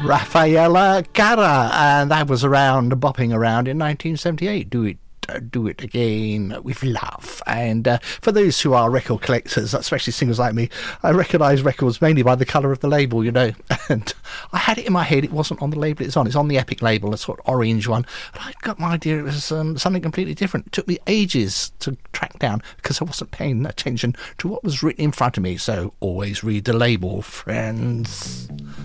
Rafaela Cara, and that was around, bopping around in 1978. Do it again with love. And for those who are record collectors, especially singers like me, I recognise records mainly by the colour of the label, you know. And I had it in my head, it wasn't on the label it's on the Epic label, a sort of orange one, and I got my idea it was something completely different. It took me ages to track down because I wasn't paying attention to what was written in front of me. So always read the label, friends.